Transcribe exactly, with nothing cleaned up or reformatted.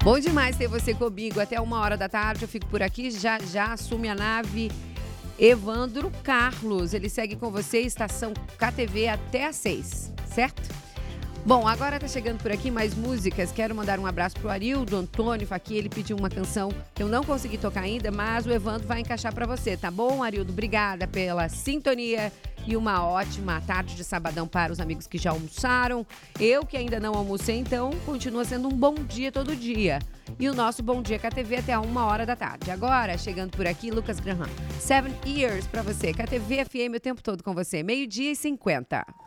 Bom demais ter você comigo. Até uma hora da tarde eu fico por aqui. Já, já assume a nave Evandro Carlos. Ele segue com você, estação K T V até às seis, certo? Bom, agora tá chegando por aqui mais músicas. Quero mandar um abraço pro Arildo Antônio aqui. Ele pediu uma canção que eu não consegui tocar ainda, mas o Evandro vai encaixar pra você, tá bom, Arildo? Obrigada pela sintonia e uma ótima tarde de sabadão para os amigos que já almoçaram. Eu que ainda não almocei, então continua sendo um bom dia todo dia. E o nosso Bom Dia K T V até uma hora da tarde. Agora, chegando por aqui, Lucas Graham. Seven Years pra você. K T V F M o tempo todo com você. Meio-dia e cinquenta.